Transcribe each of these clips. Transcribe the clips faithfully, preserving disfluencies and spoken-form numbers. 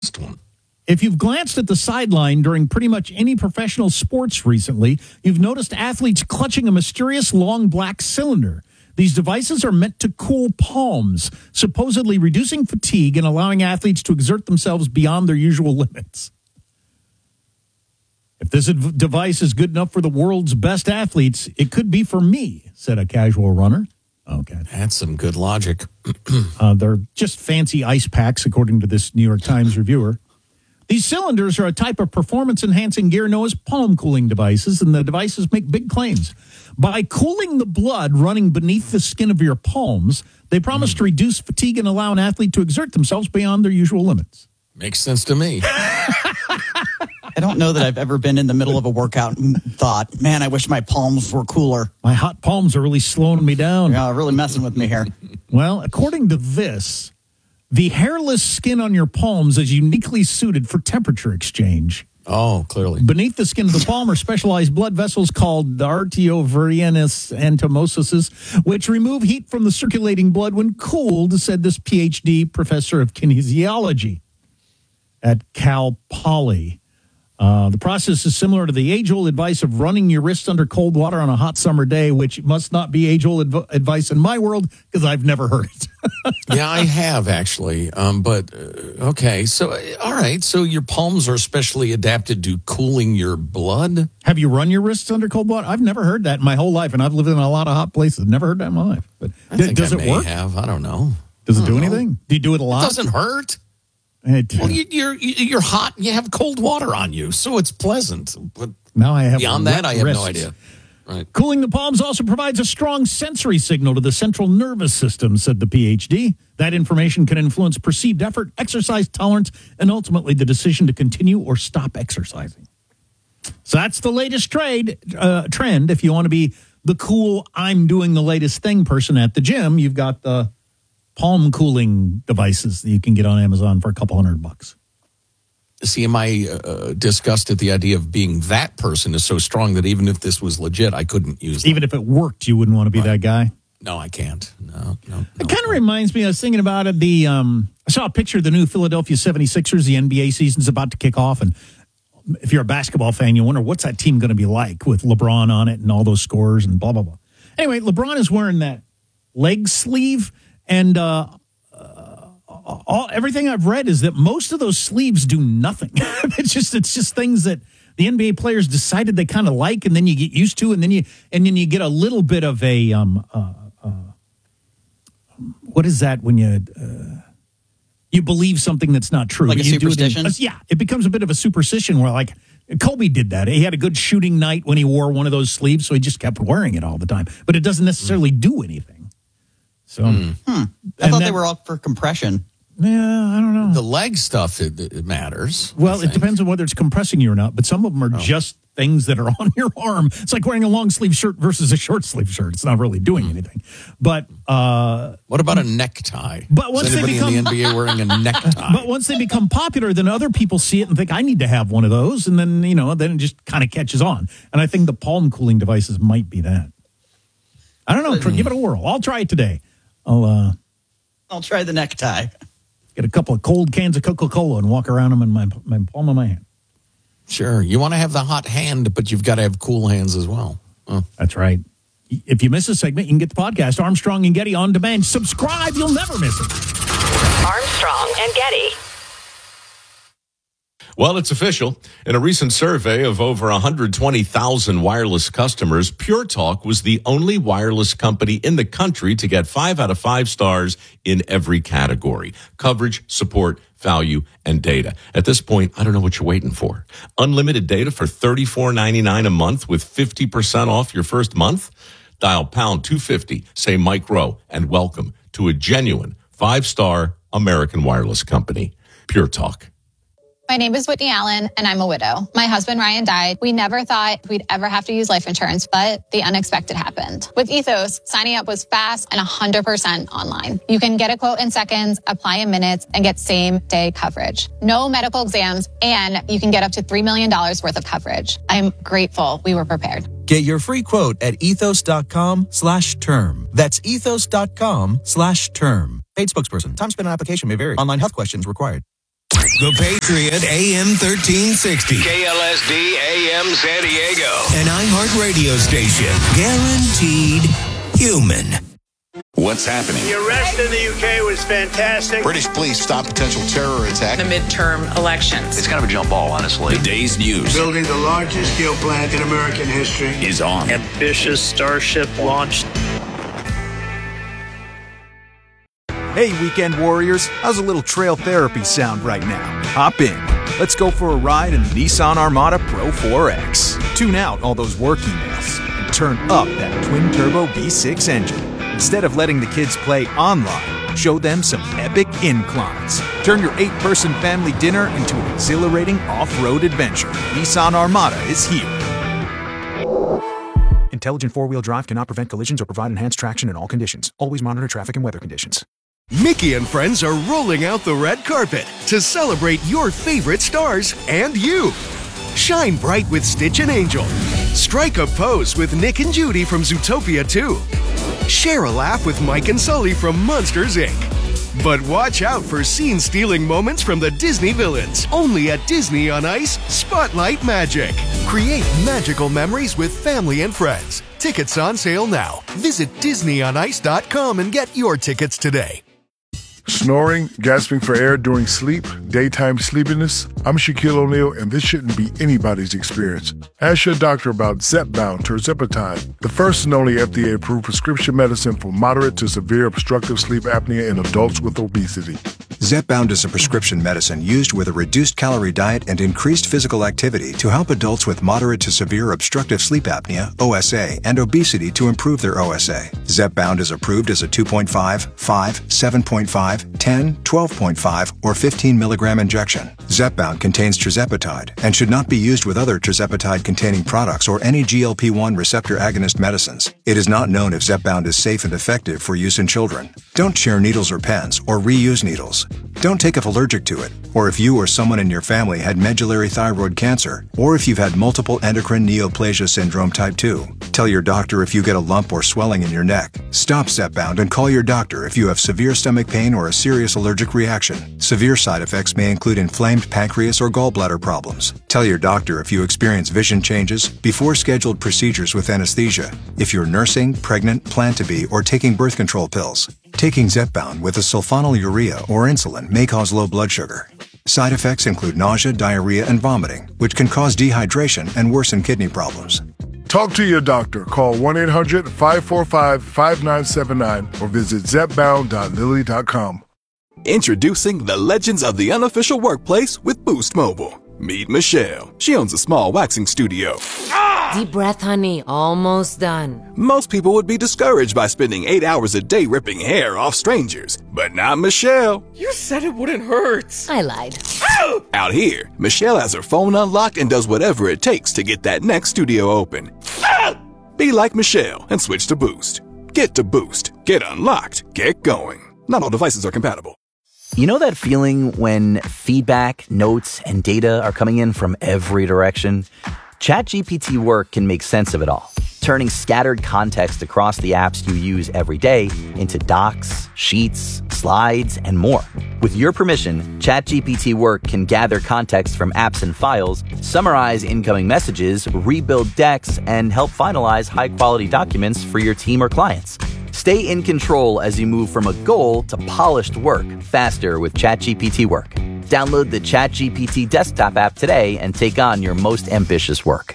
one. If you've glanced at the sideline during pretty much any professional sports recently, you've noticed athletes clutching a mysterious long black cylinder. These devices are meant to cool palms, supposedly reducing fatigue and allowing athletes to exert themselves beyond their usual limits. If this adv- device is good enough for the world's best athletes, it could be for me, said a casual runner. Okay. That's some good logic. uh, they're just fancy ice packs, according to this New York Times reviewer. These cylinders are a type of performance-enhancing gear known as palm cooling devices, and the devices make big claims. By cooling the blood running beneath the skin of your palms, they promise mm. to reduce fatigue and allow an athlete to exert themselves beyond their usual limits. Makes sense to me. I don't know that I've ever been in the middle of a workout and thought, man, I wish my palms were cooler. My hot palms are really slowing me down. Yeah, really messing with me here. Well, according to this, the hairless skin on your palms is uniquely suited for temperature exchange. Oh, clearly. Beneath the skin of the palm are specialized blood vessels called the arterioveranous anastomosis, which remove heat from the circulating blood when cooled, said this P H D professor of kinesiology at Cal Poly. Uh, the process is similar to the age-old advice of running your wrists under cold water on a hot summer day, which must not be age-old adv- advice in my world because I've never heard it. Yeah, I have actually. Um, but, uh, okay, so, uh, all right. So your palms are specially adapted to cooling your blood? Have you run your wrists under cold water? I've never heard that in my whole life, and I've lived in a lot of hot places. Never heard that in my life. But I d- think does I it may work? have. I don't know. Does it do know. anything? Do you do it a lot? It doesn't hurt. It, well, you, you're you're hot. You have cold water on you, so it's pleasant. But now I have beyond that, I have wrists. no idea. Right. Cooling the palms also provides a strong sensory signal to the central nervous system, said the P H D. That information can influence perceived effort, exercise tolerance, and ultimately the decision to continue or stop exercising. So that's the latest trade uh, trend. If you want to be the cool, I'm doing the latest thing person at the gym, you've got the palm cooling devices that you can get on Amazon for a couple hundred bucks. See, my uh, disgust at the idea of being that person is so strong that even if this was legit, I couldn't use it. Even if it worked, you wouldn't want to be right. that guy? No, I can't. No, no. no it kind of no. reminds me, I was thinking about it, the um, I saw a picture of the new Philadelphia seventy-sixers. The N B A season's about to kick off, and if you're a basketball fan, you wonder, what's that team going to be like with LeBron on it and all those scores and blah, blah, blah. Anyway, LeBron is wearing that leg sleeve. And uh, uh, all, everything I've read is that most of those sleeves do nothing. it's just it's just things that the N B A players decided they kind of like, and then you get used to, and then you and then you get a little bit of a um, uh, uh, what is that when you uh, you believe something that's not true? Like a you superstition? Do it in, yeah, it becomes a bit of a superstition where like Kobe did that. He had a good shooting night when he wore one of those sleeves, so he just kept wearing it all the time. But it doesn't necessarily do anything. So, mm. hmm. I thought that, they were all for compression. Yeah, I don't know. The leg stuff, it, it matters. Well, it depends on whether it's compressing you or not, but some of them are oh. just things that are on your arm. It's like wearing a long sleeve shirt versus a short sleeve shirt. It's not really doing mm. anything. But uh, what about a necktie? But once Is anybody they become in the N B A wearing a necktie? But once they become popular, then other people see it and think, I need to have one of those, and then you know, then it just kind of catches on. And I think the palm cooling devices might be that. I don't know. Mm. Give it a whirl. I'll try it today. I'll uh, I'll try the necktie. Get a couple of cold cans of Coca-Cola and walk around them in my my palm of my hand. Sure. You want to have the hot hand, but you've got to have cool hands as well. Huh. That's right. If you miss a segment, you can get the podcast Armstrong and Getty on demand. Subscribe. You'll never miss it. Armstrong and Getty. Well, it's official. In a recent survey of over one hundred twenty thousand wireless customers, Pure Talk was the only wireless company in the country to get five out of five stars in every category: coverage, support, value, and data. At this point, I don't know what you're waiting for. Unlimited data for thirty-four ninety-nine a month with fifty percent off your first month? Dial pound two fifty, say Mike Rowe, and welcome to a genuine five-star American wireless company. Pure Talk. My name is Whitney Allen, and I'm a widow. My husband, Ryan, died. We never thought we'd ever have to use life insurance, but the unexpected happened. With Ethos, signing up was fast and one hundred percent online. You can get a quote in seconds, apply in minutes, and get same-day coverage. No medical exams, and you can get up to three million dollars worth of coverage. I'm grateful we were prepared. Get your free quote at ethos.com slash term. That's ethos.com slash term. Paid spokesperson. Time spent on application may vary. Online health questions required. The Patriot A M thirteen sixty. K L S D A M San Diego. An iHeart radio station. Guaranteed human. What's happening? The arrest in the U K was fantastic. British police stop potential terror attack. The midterm elections. It's kind of a jump ball, honestly. The day's news. Building the largest steel plant in American history is on. Ambitious Starship launched. Hey, weekend warriors. How's a little trail therapy sound right now? Hop in. Let's go for a ride in the Nissan Armada Pro four X. Tune out all those work emails and turn up that twin-turbo V six engine. Instead of letting the kids play online, show them some epic inclines. Turn your eight-person family dinner into an exhilarating off-road adventure. Nissan Armada is here. Intelligent four-wheel drive cannot prevent collisions or provide enhanced traction in all conditions. Always monitor traffic and weather conditions. Mickey and friends are rolling out the red carpet to celebrate your favorite stars and you. Shine bright with Stitch and Angel. Strike a pose with Nick and Judy from Zootopia two. Share a laugh with Mike and Sully from Monsters, Incorporated. But watch out for scene-stealing moments from the Disney villains. Only at Disney on Ice, Spotlight Magic. Create magical memories with family and friends. Tickets on sale now. Visit Disney on Ice dot com and get your tickets today. Snoring, gasping for air during sleep, daytime sleepiness? I'm Shaquille O'Neal, and this shouldn't be anybody's experience. Ask your doctor about Zepbound tirzepatide, the first and only F D A-approved prescription medicine for moderate to severe obstructive sleep apnea in adults with obesity. Zepbound is a prescription medicine used with a reduced calorie diet and increased physical activity to help adults with moderate to severe obstructive sleep apnea, O S A, and obesity to improve their O S A. Zepbound is approved as a two point five, five, seven point five, ten, twelve point five, or fifteen milligram injection. Zepbound contains tirzepatide and should not be used with other tirzepatide-containing products or any G L P one receptor agonist medicines. It is not known if Zepbound is safe and effective for use in children. Don't share needles or pens or reuse needles. Don't take if allergic to it, or if you or someone in your family had medullary thyroid cancer, or if you've had multiple endocrine neoplasia syndrome type two. Tell your doctor if you get a lump or swelling in your neck. Stop Zepbound and call your doctor if you have severe stomach pain or a serious allergic reaction. Severe side effects may include inflamed pancreas or gallbladder problems. Tell your doctor if you experience vision changes before scheduled procedures with anesthesia, if you're nursing, pregnant, plan to be, or taking birth control pills. Taking Zepbound with a sulfonylurea or insulin may cause low blood sugar. Side effects include nausea, diarrhea, and vomiting, which can cause dehydration and worsen kidney problems. Talk to your doctor. Call one eight hundred, five four five, five nine seven nine or visit zepbound dot lilly dot com. Introducing the legends of the unofficial workplace with Boost Mobile. Meet Michelle. She owns a small waxing studio. Deep breath, honey. Almost done. Most people would be discouraged by spending eight hours a day ripping hair off strangers, but not Michelle. You said it wouldn't hurt. I lied. Out here, Michelle has her phone unlocked and does whatever it takes to get that next studio open. Be like Michelle and switch to Boost. Get to Boost. Get unlocked. Get going. Not all devices are compatible. You know that feeling when feedback, notes, and data are coming in from every direction? ChatGPT Work can make sense of it all, turning scattered context across the apps you use every day into docs, sheets, slides, and more. With your permission, ChatGPT Work can gather context from apps and files, summarize incoming messages, rebuild decks, and help finalize high-quality documents for your team or clients. Stay in control as you move from a goal to polished work faster with ChatGPT Work. Download the ChatGPT desktop app today and take on your most ambitious work.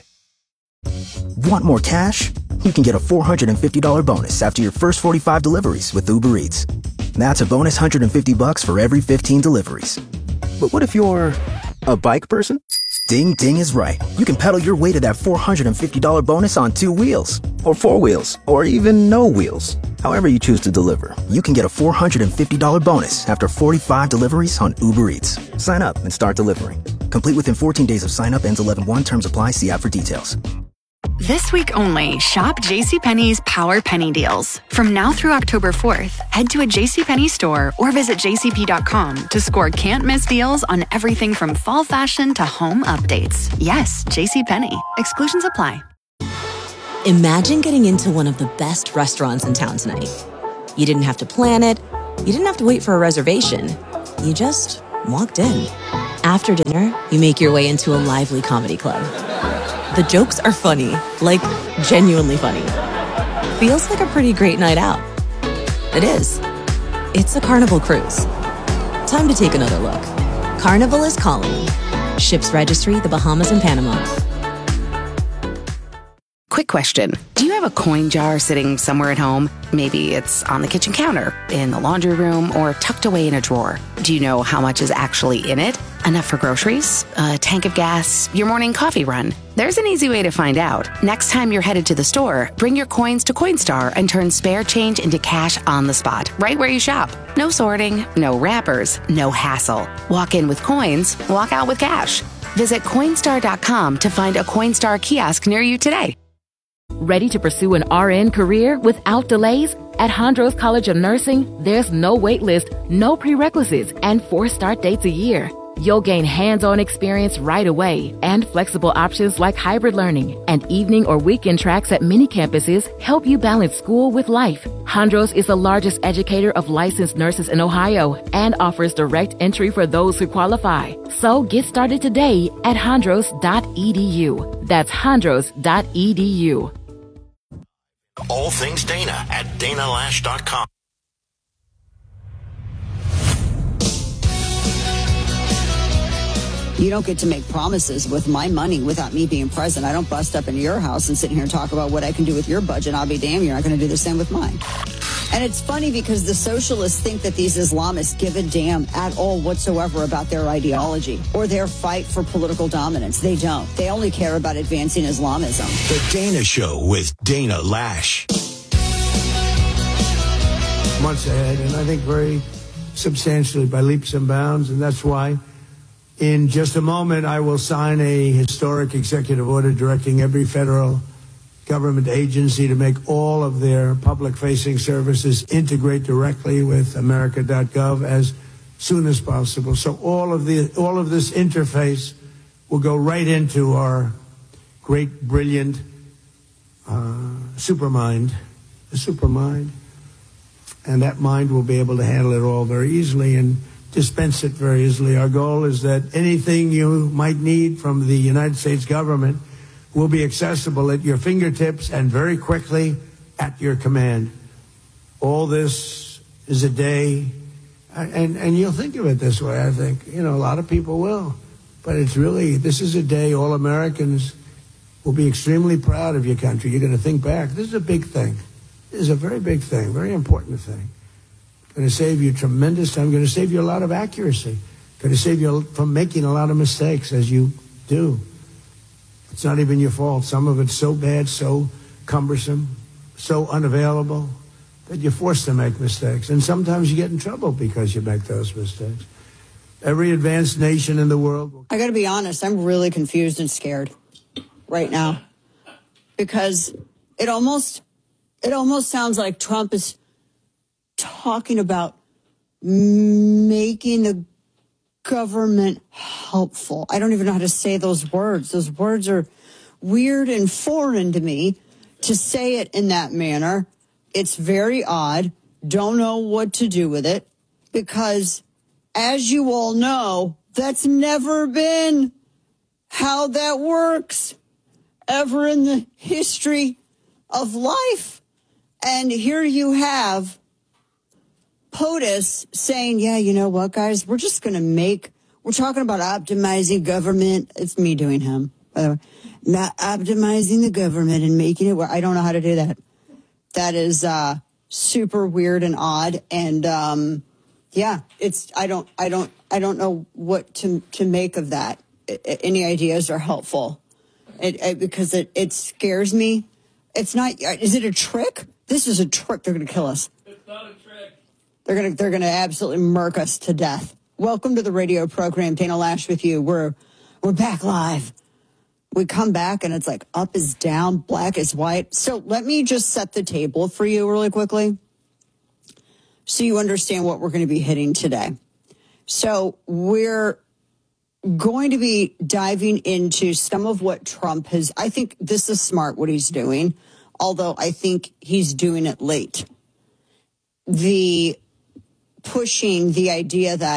Want more cash? You can get a four hundred fifty dollars bonus after your first forty-five deliveries with Uber Eats. That's a bonus one hundred fifty bucks for every fifteen deliveries. But what if you're a bike person? Ding Ding is right. You can pedal your way to that four hundred fifty dollars bonus on two wheels, or four wheels, or even no wheels. However you choose to deliver, you can get a four hundred fifty dollars bonus after forty-five deliveries on Uber Eats. Sign up and start delivering. Complete within fourteen days of sign up. Ends eleven one. Terms apply. See app for details. This week only, shop JCPenney's Power Penny Deals. From now through October fourth, head to a JCPenney store or visit j c p dot com to score can't-miss deals on everything from fall fashion to home updates. Yes, JCPenney. Exclusions apply. Imagine getting into one of the best restaurants in town tonight. You didn't have to plan it. You didn't have to wait for a reservation. You just walked in. After dinner, you make your way into a lively comedy club. The jokes are funny, like genuinely funny. Feels like a pretty great night out. It is. It's a Carnival cruise. Time to take another look. Carnival is calling. Ships registry, the Bahamas and Panama. Quick question. Do you have a coin jar sitting somewhere at home? Maybe it's on the kitchen counter, in the laundry room, or tucked away in a drawer. Do you know how much is actually in it? Enough for groceries, a tank of gas, your morning coffee run? There's an easy way to find out. Next time you're headed to the store, bring your coins to Coinstar and turn spare change into cash on the spot, right where you shop. No sorting, no wrappers, no hassle. Walk in with coins, walk out with cash. Visit Coinstar dot com to find a Coinstar kiosk near you today. Ready to pursue an R N career without delays? At Hondros College of Nursing, there's no wait list, no prerequisites, and four start dates a year. You'll gain hands-on experience right away and flexible options like hybrid learning and evening or weekend tracks at many campuses help you balance school with life. Hondros is the largest educator of licensed nurses in Ohio and offers direct entry for those who qualify. So get started today at hondros dot e d u. That's hondros dot e d u. All things Dana at dana lash dot com. You don't get to make promises with my money without me being present. I don't bust up into your house and sit here and talk about what I can do with your budget. I'll be damned, you're not going to do the same with mine. And it's funny because the socialists think that these Islamists give a damn at all whatsoever about their ideology or their fight for political dominance. They don't. They only care about advancing Islamism. The Dana Show with Dana Lash. Months ahead, and I think very substantially by leaps and bounds, and that's why in just a moment, I will sign a historic executive order directing every federal government agency to make all of their public-facing services integrate directly with America dot gov as soon as possible. So all of the all of this interface will go right into our great, brilliant uh, supermind, the supermind, and that mind will be able to handle it all very easily and dispense it very easily. Our goal is that anything you might need from the United States government will be accessible at your fingertips and very quickly at your command. All this is a day, and, and you'll think of it this way, I think. You know, a lot of people will. But it's really, this is a day all Americans will be extremely proud of your country. You're going to think back. This is a big thing. This is a very big thing, very important thing. Going to save you tremendous time. Going to save you a lot of accuracy. Going to save you from making a lot of mistakes, as you do. It's not even your fault. Some of it's so bad, so cumbersome, so unavailable that you're forced to make mistakes. And sometimes you get in trouble because you make those mistakes. Every advanced nation in the world will- I got to be honest, I'm really confused and scared right now because it almost, it almost sounds like Trump is talking about making the government helpful. I don't even know how to say those words. Those words are weird and foreign to me to say it in that manner. It's very odd. Don't know what to do with it because, as you all know, that's never been how that works ever in the history of life. And here you have POTUS saying, yeah, you know what, guys, we're just going to make, we're talking about optimizing government. It's me doing him, by the way. Not optimizing the government and making it where I don't know how to do that. That is uh, super weird and odd. And um, yeah, it's, I don't, I don't, I don't know what to, to make of that. I, any ideas are helpful it, it, because it, it scares me. It's not, is it a trick? This is a trick. They're going to kill us. They're gonna they're gonna absolutely murk us to death. Welcome to the radio program, Dana Lash with you. We're we're back live. We come back and it's like up is down, black is white. So let me just set the table for you really quickly, so you understand what we're going to be hitting today. So we're going to be diving into some of what Trump has. I think this is smart what he's doing, although I think he's doing it late. The pushing the idea that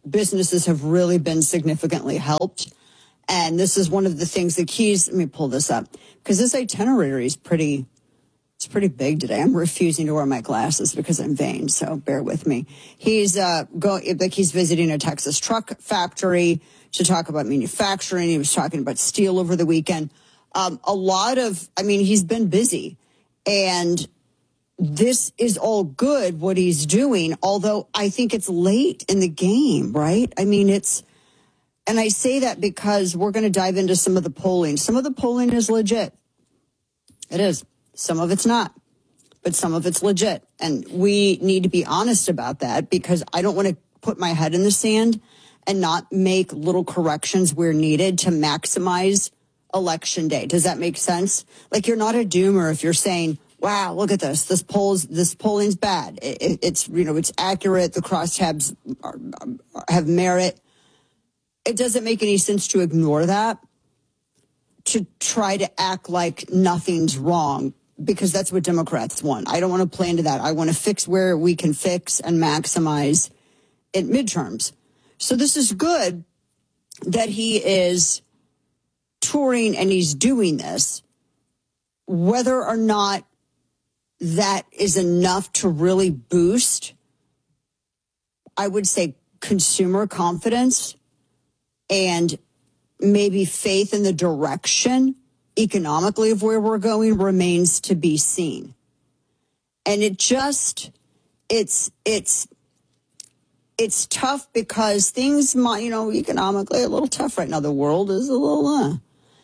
businesses have really been significantly helped. And this is one of the things, the keys, let me pull this up, because this itinerary is pretty, it's pretty big today. I'm refusing to wear my glasses because I'm vain, so bear with me. He's uh, going, like he's visiting a Texas truck factory to talk about manufacturing. He was talking about steel over the weekend. Um, a lot of, I mean, he's been busy. And this is all good, what he's doing, although I think it's late in the game, right? I mean, it's, and I say that because we're going to dive into some of the polling. Some of the polling is legit. It is. Some of it's not, but some of it's legit. And we need to be honest about that because I don't want to put my head in the sand and not make little corrections where needed to maximize election day. Does that make sense? Like, you're not a doomer if you're saying, wow, look at this. This polls, this polling's bad. It, it, it's, you know, it's accurate. The crosstabs are, are, have merit. It doesn't make any sense to ignore that, to try to act like nothing's wrong, because that's what Democrats want. I don't want to play into that. I want to fix where we can fix and maximize in midterms. So this is good that he is touring and he's doing this. Whether or not that is enough to really boost, I would say, consumer confidence and maybe faith in the direction economically of where we're going remains to be seen. And it just, it's, it's, it's tough because things might, you know, economically a little tough right now. The world is a little, uh,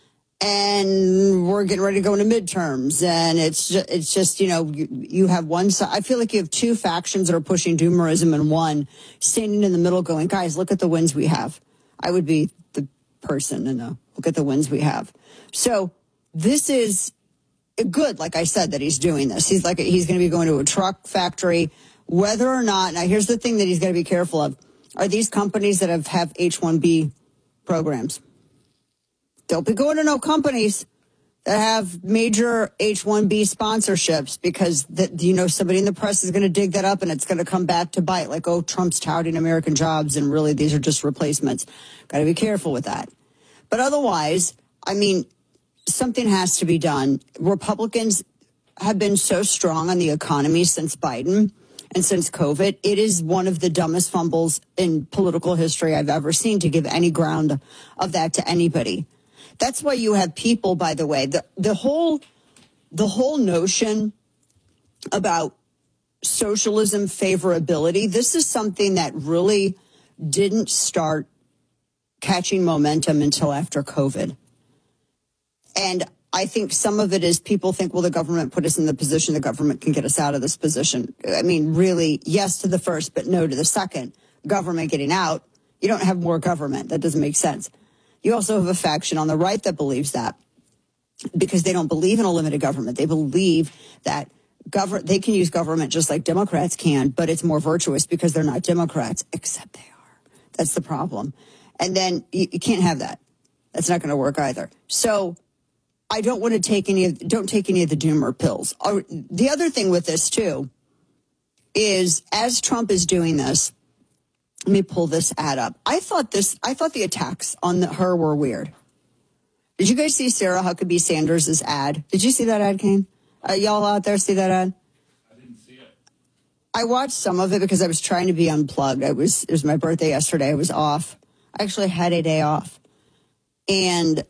and we're getting ready to go into midterms. And it's just, it's just, you know, you, you have one side. I feel like you have two factions that are pushing doomerism and one standing in the middle going, guys, look at the wins we have. I would be the person and no, look at the wins we have. So this is good, like I said, that he's doing this. He's like, he's going to be going to a truck factory, whether or not. Now, here's the thing that he's got to be careful of. Are these companies that have, have H one B programs? Don't be going to no companies that have major H one B sponsorships, because that, you know, somebody in the press is going to dig that up and it's going to come back to bite, like, oh, Trump's touting American jobs and really these are just replacements. Got to be careful with that. But otherwise, I mean, something has to be done. Republicans have been so strong on the economy since Biden and since COVID. It is one of the dumbest fumbles in political history I've ever seen to give any ground of that to anybody. That's why you have people, by the way, the, the whole the whole notion about socialism favorability, this is something that really didn't start catching momentum until after COVID. And I think some of it is people think, well, the government put us in the position, the government can get us out of this position. I mean, really, yes to the first, but no to the second. Government getting out, you don't have more government. That doesn't make sense. You also have a faction on the right that believes that, because they don't believe in a limited government. They believe that government, they can use government just like Democrats can, but it's more virtuous because they're not Democrats, except they are. That's the problem. And then you, you can't have that. That's not going to work either. So I don't want to take any of, don't take any of the doomer pills. The other thing with this too is, as Trump is doing this, let me pull this ad up. I thought this, I thought the attacks on the, her were weird. Did you guys see Sarah Huckabee Sanders' ad? Did you see that ad, Kane? Uh, y'all out there see that ad? I didn't see it. I watched some of it because I was trying to be unplugged. I was, it was my birthday yesterday. I was off. I actually had a day off. And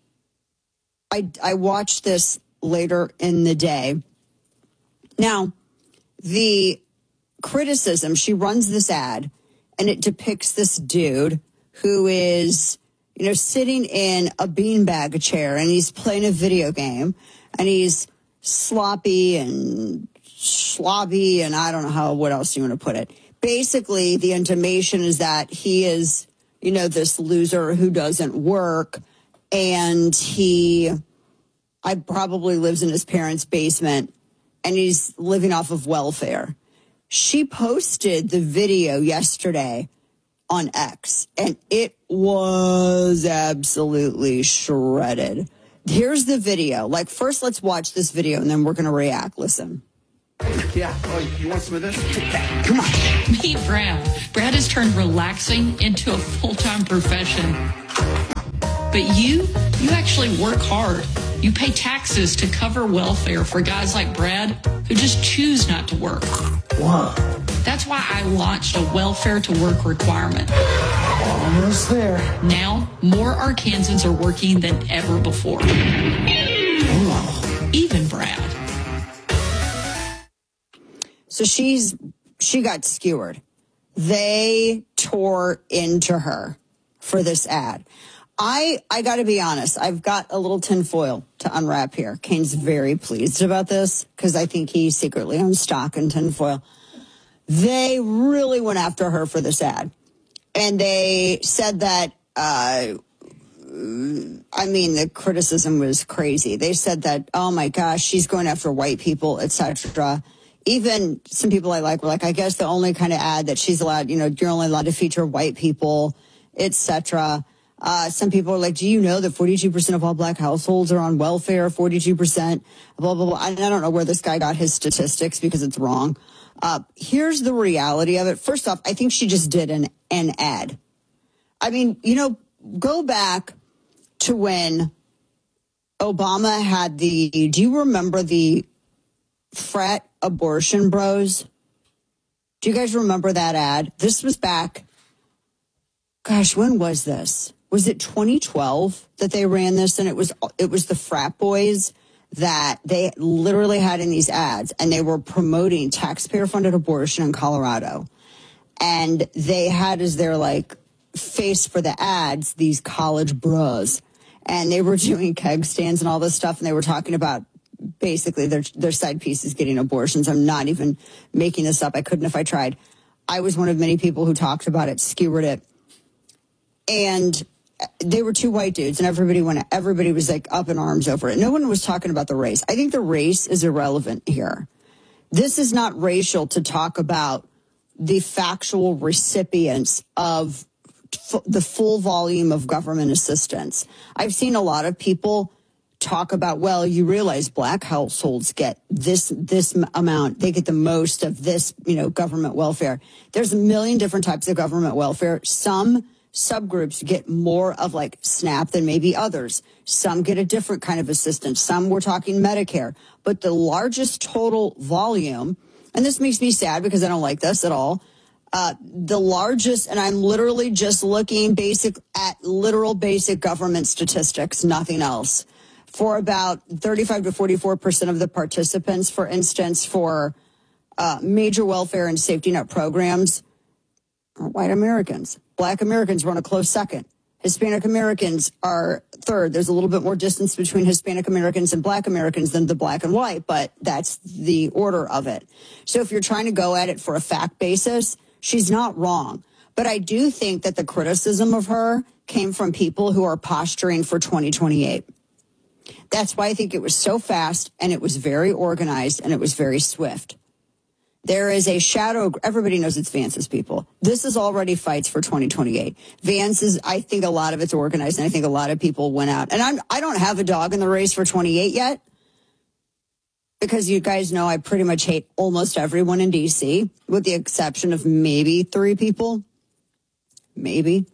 I, I watched this later in the day. Now, the criticism, she runs this ad, and it depicts this dude who is, you know, sitting in a beanbag chair, and he's playing a video game, and he's sloppy and slobby, and I don't know how, what else you want to put it. Basically, the intimation is that he is, you know, this loser who doesn't work, and he, I probably lives in his parents' basement, and he's living off of welfare. She posted the video yesterday on X, and it was absolutely shredded. Here's the video. Like, first, let's watch this video, and then we're going to react. Listen. Yeah. Oh, you want some of this? Take that. Come on. Meet Brad. Brad has turned relaxing into a full-time profession. But you, you actually work hard. You pay taxes to cover welfare for guys like Brad who just choose not to work. Whoa. That's why I launched a welfare to work requirement. Almost there. Now, more Arkansans are working than ever before. Whoa. Even Brad. So she's she got skewered. They tore into her for this ad. I I got to be honest. I've got a little tinfoil to unwrap here. Kane's very pleased about this because I think he secretly owns stock in tinfoil. They really went after her for this ad. And they said that, uh, I mean, the criticism was crazy. They said that, oh, my gosh, she's going after white people, et cetera. Even some people I like were like, I guess the only kind of ad that she's allowed, you know, you're only allowed to feature white people, et cetera. Uh, some people are like, do you know that forty-two percent of all black households are on welfare, forty-two percent, blah, blah, blah. And I don't know where this guy got his statistics because it's wrong. Uh, here's the reality of it. First off, I think she just did an, an ad. I mean, you know, go back to when Obama had the, do you remember the frat abortion bros? Do you guys remember that ad? This was back, gosh, when was this? Was it twenty twelve that they ran this? And it was, it was the frat boys that they literally had in these ads, and they were promoting taxpayer-funded abortion in Colorado. And they had as their, like, face for the ads, these college bros. And they were doing keg stands and all this stuff, and they were talking about basically their their side pieces getting abortions. I'm not even making this up. I couldn't if I tried. I was one of many people who talked about it, skewered it. And they were two white dudes, and everybody went, everybody was like up in arms over it. No one was talking about the race. I think the race is irrelevant here. This is not racial to talk about the factual recipients of f- the full volume of government assistance. I've seen a lot of people talk about, well, you realize black households get this this amount. They get the most of this, you know, government welfare. There's a million different types of government welfare. Some subgroups get more of like SNAP than maybe others. Some get a different kind of assistance. Some we're talking Medicare. But the largest total volume, and this makes me sad because I don't like this at all, uh, the largest, and I'm literally just looking basic at literal basic government statistics, nothing else. For about thirty-five to forty-four percent of the participants, for instance, for uh, major welfare and safety net programs, are white Americans. Black Americans run a close second. Hispanic Americans are third. There's a little bit more distance between Hispanic Americans and black Americans than the black and white, but that's the order of it. So if you're trying to go at it for a fact basis, she's not wrong. But I do think that the criticism of her came from people who are posturing for twenty twenty-eight. That's why I think it was so fast, and it was very organized, and it was very swift. There is a shadow. Everybody knows it's Vance's people. This is already fights for twenty twenty-eight. Vance is, I think a lot of it's organized, and I think a lot of people went out. And I'm, I don't have a dog in the race for twenty-eight yet, because you guys know I pretty much hate almost everyone in D C, with the exception of maybe three people. Maybe.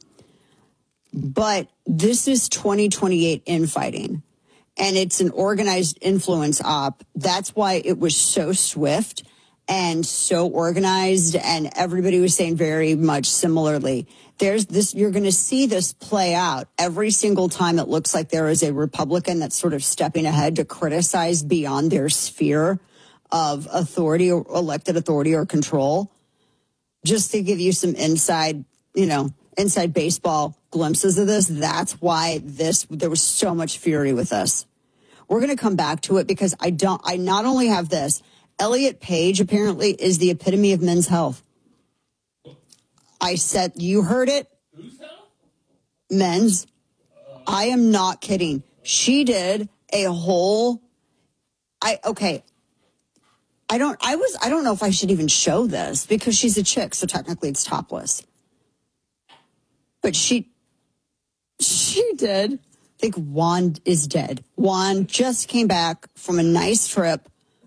But this is twenty twenty-eight infighting, and it's an organized influence op. That's why it was so swift and so organized, and everybody was saying very much similarly. There's this, you're going to see this play out every single time it looks like there is a Republican that's sort of stepping ahead to criticize beyond their sphere of authority or elected authority or control. Just to give you some inside, you know, inside baseball glimpses of this, that's why this, there was so much fury with this. We're going to come back to it because I don't, I not only have this, Elliot Page apparently is the epitome of men's health. I said, you heard it. Whose health? Men's. I am not kidding. She did a whole, I, okay. I don't, I was, I don't know if I should even show this because she's a chick. So technically it's topless, but she, she did. I think Juan is dead. Juan just came back from a nice trip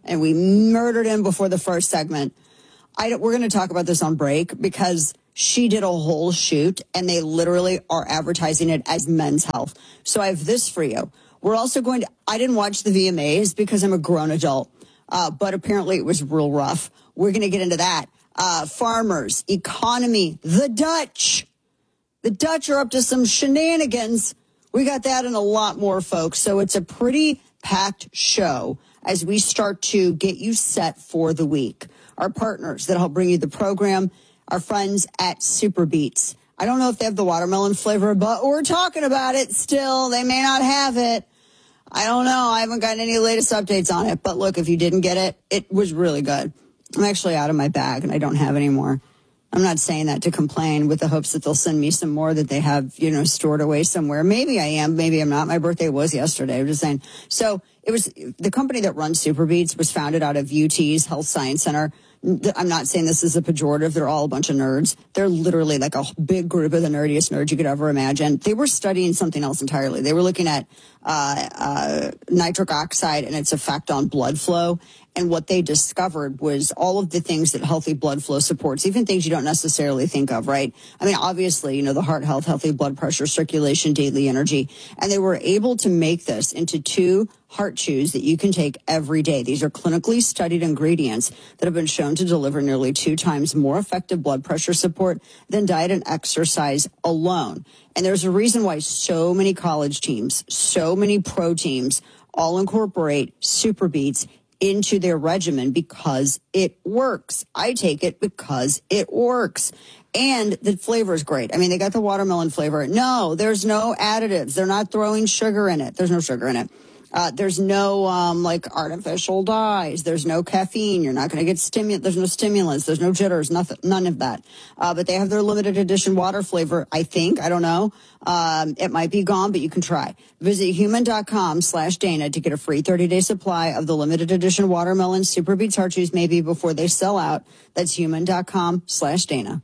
and we murdered him before the first segment. I don't, we're going to talk about this on break because she did a whole shoot, and they literally are advertising it as Men's Health. So I have this for you. We're also going to, I didn't watch the V M As because I'm a grown adult, uh, but apparently it was real rough. We're going to get into that. Uh, farmers, economy, the Dutch. The Dutch are up to some shenanigans. We got that and a lot more, folks. So it's a pretty packed show as we start to get you set for the week. Our partners that help bring you the program, our friends at Super Beets. I don't know if they have the watermelon flavor, but we're talking about it still. They may not have it. I don't know. I haven't gotten any latest updates on it. But look, if you didn't get it, it was really good. I'm actually out of my bag and I don't have any more. I'm not saying that to complain with the hopes that they'll send me some more that they have, you know, stored away somewhere. Maybe I am. Maybe I'm not. My birthday was yesterday. I'm just saying. So it was the company that runs Super Beets was founded out of U T's Health Science Center. I'm not saying this is a pejorative. They're all a bunch of nerds. They're literally like a big group of the nerdiest nerds you could ever imagine. They were studying something else entirely. They were looking at uh, uh, nitric oxide and its effect on blood flow. And what they discovered was all of the things that healthy blood flow supports, even things you don't necessarily think of, right? I mean, obviously, you know, the heart health, healthy blood pressure, circulation, daily energy. And they were able to make this into two heart chews that you can take every day. These are clinically studied ingredients that have been shown to deliver nearly two times more effective blood pressure support than diet and exercise alone. And there's a reason why so many college teams, so many pro teams all incorporate Super Beets into their regimen because it works. I take it because it works. And the flavor is great. I mean, they got the watermelon flavor. No, there's no additives. They're not throwing sugar in it. There's no sugar in it. Uh, there's no, um, like artificial dyes. There's no caffeine. You're not going to get stimulant. There's no stimulants. There's no jitters. Nothing, none of that. Uh, but they have their limited edition water flavor. I think, I don't know. Um, it might be gone, but you can try. Visit human.com slash Dana to get a free thirty day supply of the limited edition watermelon Super Beets heart chews, maybe before they sell out. That's human.com slash Dana.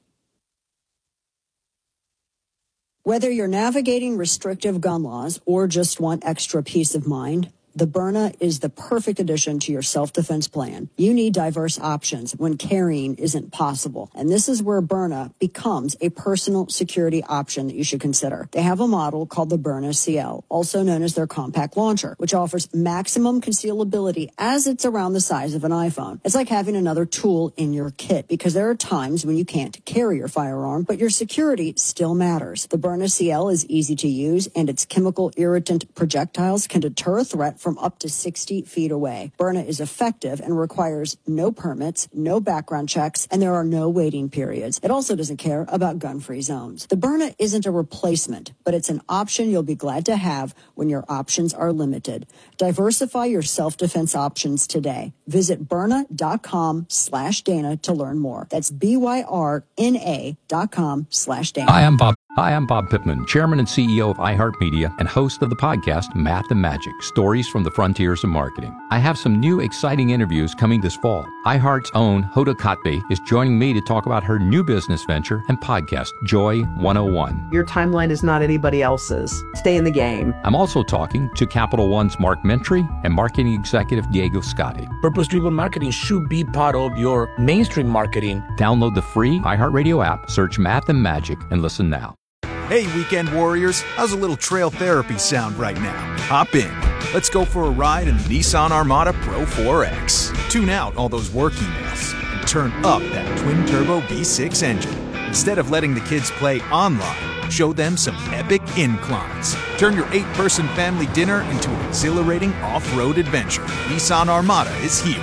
Whether you're navigating restrictive gun laws or just want extra peace of mind, the Byrna is the perfect addition to your self-defense plan. You need diverse options when carrying isn't possible. And this is where Byrna becomes a personal security option that you should consider. They have a model called the Byrna C L, also known as their compact launcher, which offers maximum concealability as it's around the size of an iPhone. It's like having another tool in your kit because there are times when you can't carry your firearm, but your security still matters. The Byrna C L is easy to use, and its chemical irritant projectiles can deter a threat from up to sixty feet away. Byrna is effective and requires no permits, no background checks, and there are no waiting periods. It also doesn't care about gun-free zones. The Byrna isn't a replacement, but it's an option you'll be glad to have when your options are limited. Diversify your self-defense options today. Visit Byrna.com slash Dana to learn more. That's B-Y-R-N-A dot com slash Dana. Hi, I'm Bob. Hi, I'm Bob Pittman, Chairman and C E O of iHeartMedia and host of the podcast Math and Magic, Stories from the Frontiers of Marketing. I have some new exciting interviews coming this fall. iHeart's own Hoda Kotb is joining me to talk about her new business venture and podcast, Joy one oh one. Your timeline is not anybody else's. Stay in the game. I'm also talking to Capital One's Mark Mentry and marketing executive Diego Scotti. Purpose-driven marketing should be part of your mainstream marketing. Download the free iHeartRadio app, search Math and Magic, and listen now. Hey, weekend warriors, how's a little trail therapy sound right now? Hop in. Let's go for a ride in the Nissan Armada Pro four X. Tune out all those work emails and turn up that twin-turbo V six engine. Instead of letting the kids play online, show them some epic inclines. Turn your eight-person family dinner into an exhilarating off-road adventure. Nissan Armada is here.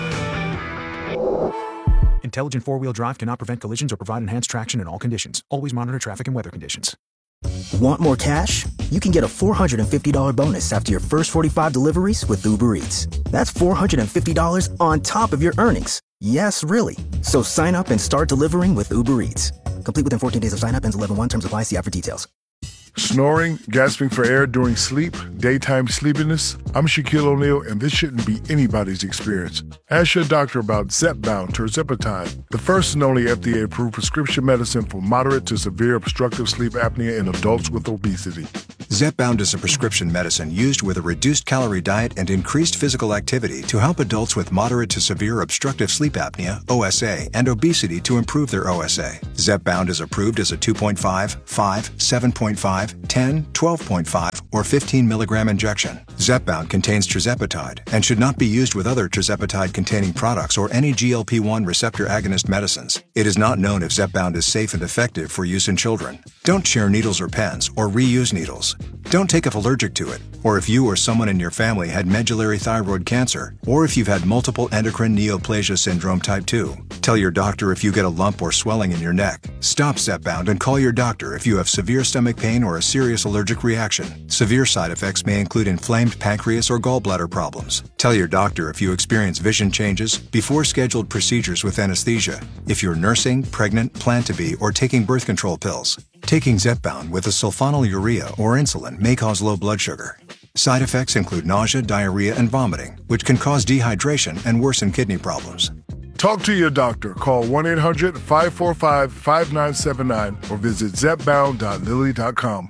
Intelligent four-wheel drive cannot prevent collisions or provide enhanced traction in all conditions. Always monitor traffic and weather conditions. Want more cash? You can get a four hundred fifty dollars bonus after your first forty-five deliveries with Uber Eats. That's four hundred fifty dollars on top of your earnings. Yes, really. So sign up and start delivering with Uber Eats. Complete within fourteen days of sign up. Ends eleven one. Terms apply. See app for details. Snoring, gasping for air during sleep, daytime sleepiness. I'm Shaquille O'Neal, and this shouldn't be anybody's experience. Ask your doctor about Zepbound Tirzepatide, the first and only F D A-approved prescription medicine for moderate to severe obstructive sleep apnea in adults with obesity. Zepbound is a prescription medicine used with a reduced calorie diet and increased physical activity to help adults with moderate to severe obstructive sleep apnea, O S A, and obesity to improve their O S A. Zepbound is approved as a two point five, five, seven point five, ten, twelve point five, or fifteen milligram injection. Zepbound contains tirzepatide and should not be used with other tirzepatide-containing products or any G L P one receptor agonist medicines. It is not known if Zepbound is safe and effective for use in children. Don't share needles or pens or reuse needles. Don't take if allergic to it, or if you or someone in your family had medullary thyroid cancer, or if you've had multiple endocrine neoplasia syndrome type two. Tell your doctor if you get a lump or swelling in your neck. Stop Zepbound and call your doctor if you have severe stomach pain or a serious allergic reaction. Severe side effects may include inflamed pancreas or gallbladder problems. Tell your doctor if you experience vision changes before scheduled procedures with anesthesia, if you're nursing, pregnant, plan to be, or taking birth control pills. Taking Zepbound with a sulfonylurea or insulin may cause low blood sugar. Side effects include nausea, diarrhea, and vomiting, which can cause dehydration and worsen kidney problems. Talk to your doctor. Call one eight hundred, five four five, five nine seven nine or visit zepbound dot lilly dot com.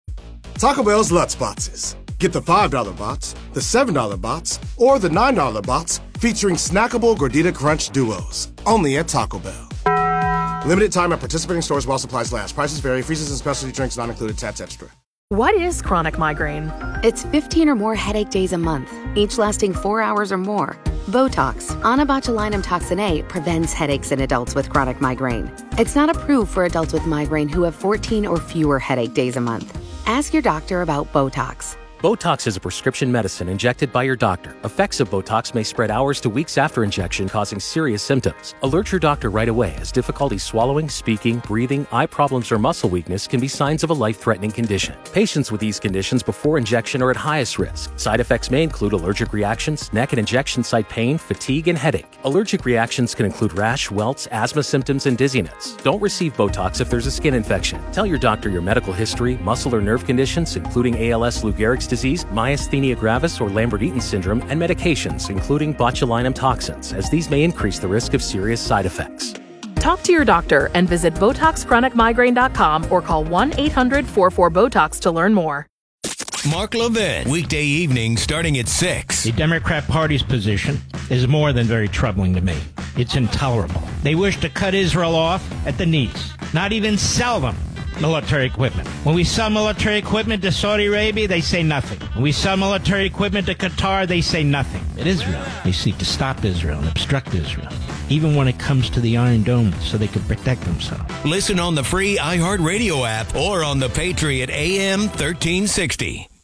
Taco Bell's Lutz Boxes. Get the five dollar box, the seven dollar box, or the nine dollar box featuring snackable Gordita Crunch Duos. Only at Taco Bell. Limited time at participating stores while supplies last. Prices vary. Freezes and specialty drinks not included. Tats extra. What is chronic migraine? It's fifteen or more headache days a month, each lasting four hours or more. Botox, onabotulinum toxin A, prevents headaches in adults with chronic migraine. It's not approved for adults with migraine who have fourteen or fewer headache days a month. Ask your doctor about Botox. Botox is a prescription medicine injected by your doctor. Effects of Botox may spread hours to weeks after injection, causing serious symptoms. Alert your doctor right away, as difficulty swallowing, speaking, breathing, eye problems, or muscle weakness can be signs of a life-threatening condition. Patients with these conditions before injection are at highest risk. Side effects may include allergic reactions, neck and injection site pain, fatigue, and headache. Allergic reactions can include rash, welts, asthma symptoms, and dizziness. Don't receive Botox if there's a skin infection. Tell your doctor your medical history, muscle or nerve conditions, including A L S, Lou Gehrig's disease, myasthenia gravis, or Lambert-Eaton syndrome, and medications, including botulinum toxins, as these may increase the risk of serious side effects. Talk to your doctor and visit Botox Chronic Migraine dot com or call one eight hundred, four four, BOTOX to learn more. Mark Levin, weekday evening starting at six. The Democrat Party's position is more than very troubling to me. It's intolerable. They wish to cut Israel off at the knees, not even sell them military equipment. When we sell military equipment to Saudi Arabia, they say nothing. When we sell military equipment to Qatar, they say nothing. At Israel, they seek to stop Israel and obstruct Israel, even when it comes to the Iron Dome, so they can protect themselves. Listen on the free iHeartRadio app or on the Patriot A M thirteen sixty.